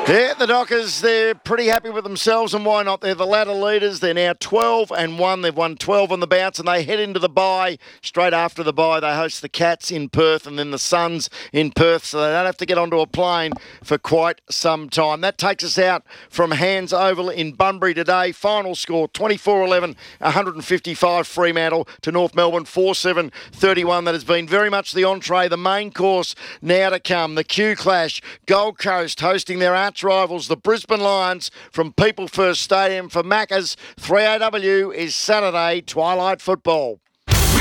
Yeah, the Dockers, they're pretty happy with themselves, and why not? They're the ladder leaders. They're now 12-1. They've won 12 on the bounce, and they head into the bye. Straight after the bye, they host the Cats in Perth and then the Suns in Perth, so they don't have to get onto a plane for quite some time. That takes us out from Hands Oval in Bunbury today. Final score, 24-11, 155 Fremantle to North Melbourne, 4-7-31. That has been very much the entree, the main course now to come. The Q Clash, Gold Coast hosting their arch rivals, the Brisbane Lions, from People First Stadium. For Maccas, 3AW is Saturday Twilight Football.